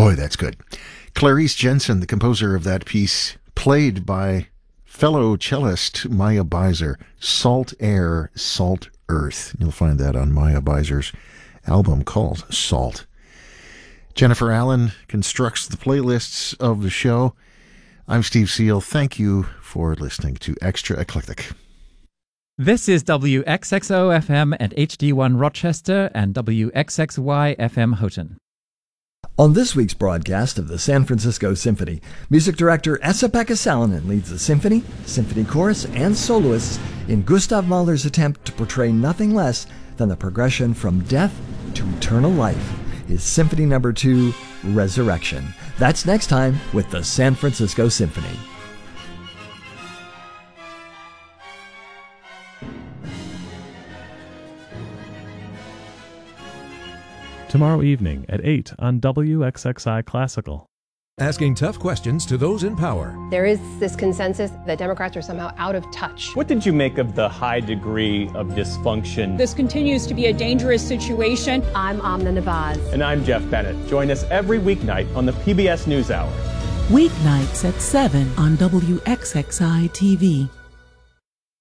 Boy, that's good. Clarice Jensen, the composer of that piece, played by fellow cellist Maya Beiser, Salt Air, Salt Earth. You'll find that on Maya Beiser's album called Salt. Jennifer Allen constructs the playlists of the show. I'm Steve Seal. Thank you for listening to Extra Eclectic. This is WXXO FM at HD1 Rochester and WXXY FM Houghton. On this week's broadcast of the San Francisco Symphony, music director Esa-Pekka Salonen leads the symphony, symphony chorus, and soloists in Gustav Mahler's attempt to portray nothing less than the progression from death to eternal life, his Symphony No. 2, Resurrection. That's next time with the San Francisco Symphony. Tomorrow evening at 8 on WXXI Classical. Asking tough questions to those in power. There is this consensus that Democrats are somehow out of touch. What did you make of the high degree of dysfunction? This continues to be a dangerous situation. I'm Amna Nawaz. And I'm Jeff Bennett. Join us every weeknight on the PBS NewsHour. Weeknights at 7 on WXXI TV.